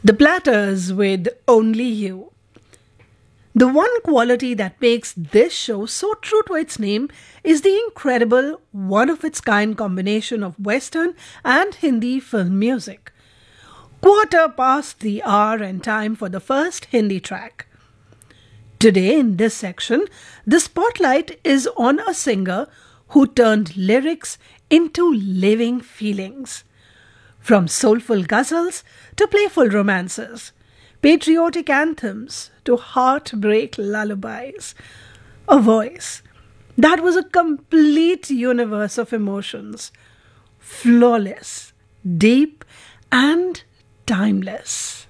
The Platters with Only You. The one quality that makes this show so true to its name is the incredible, one of its kind combination of Western and Hindi film music. Quarter past the hour and time for the first Hindi track. Today, in this section, the spotlight is on a singer who turned lyrics into living feelings. From soulful ghazals to playful romances, patriotic anthems to heartbreak lullabies, a voice that was a complete universe of emotions, flawless, deep, and timeless.